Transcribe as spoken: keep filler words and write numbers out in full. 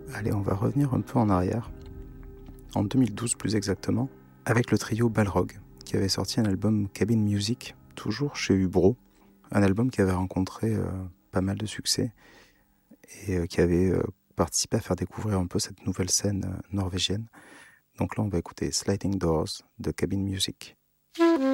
Allez, on va revenir un peu en arrière, en deux mille douze plus exactement, avec le trio Balrog, qui avait sorti un album Cabin Music, toujours chez Ubro, un album qui avait rencontré euh, pas mal de succès et euh, qui avait euh, participé à faire découvrir un peu cette nouvelle scène euh, norvégienne. Donc là, on va écouter Sliding Doors de Cabin Music.